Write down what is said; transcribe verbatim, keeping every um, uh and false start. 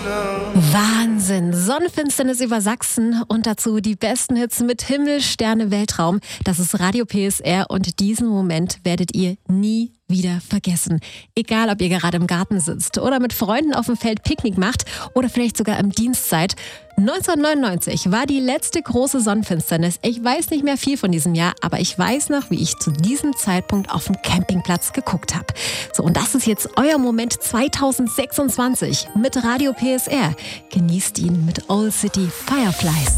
Wahnsinn! Sonnenfinsternis über Sachsen und dazu die besten Hits mit Himmel, Sterne, Weltraum. Das ist Radio P S R und diesen Moment werdet ihr nie wieder vergessen. Egal, ob ihr gerade im Garten sitzt oder mit Freunden auf dem Feld Picknick macht oder vielleicht sogar im Dienst seid. neunzehnhundertneunundneunzig war die letzte große Sonnenfinsternis. Ich weiß nicht mehr viel von diesem Jahr, aber ich weiß noch, wie ich zu diesem Zeitpunkt auf dem Campingplatz geguckt habe. So, und das ist jetzt euer Moment zweitausendsechsundzwanzig mit Radio P S R. Genießt ihn mit Old City Fireflies.